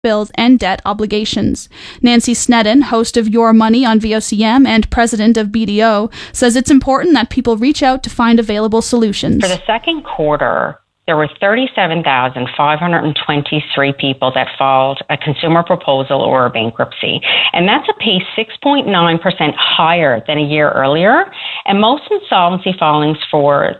bills, and debt obligations. Nancy Sneddon, host of Your Money on VOCM and president of BDO, says it's important that people reach out to find available solutions. For the second quarter, there were 37,523 people that filed a consumer proposal or a bankruptcy. And that's a pace 6.9% higher than a year earlier. And the most insolvency filings for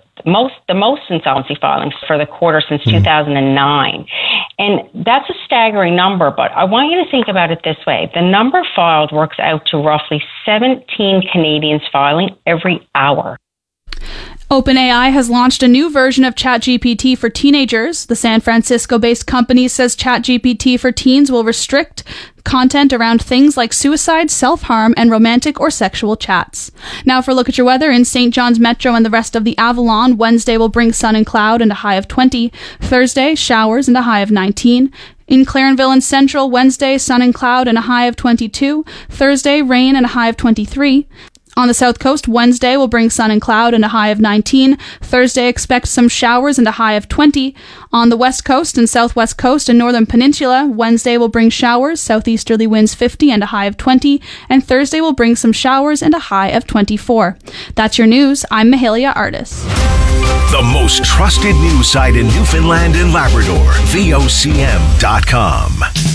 the quarter since 2009. And that's a staggering number, but I want you to think about it this way. The number filed works out to roughly 17 Canadians filing every hour. OpenAI has launched a new version of ChatGPT for teenagers. The San Francisco-based company says ChatGPT for teens will restrict content around things like suicide, self-harm, and romantic or sexual chats. Now for a look at your weather. In St. John's Metro and the rest of the Avalon, Wednesday will bring sun and cloud and a high of 20. Thursday, showers and a high of 19. In Clarenville and Central, Wednesday, sun and cloud and a high of 22. Thursday, rain and a high of 23. On the South Coast, Wednesday will bring sun and cloud and a high of 19. Thursday, expect some showers and a high of 20. On the West Coast and Southwest Coast and Northern Peninsula, Wednesday will bring showers, southeasterly winds 50 and a high of 20. And Thursday will bring some showers and a high of 24. That's your news. I'm Mahalia Artis. The most trusted news site in Newfoundland and Labrador, VOCM.com.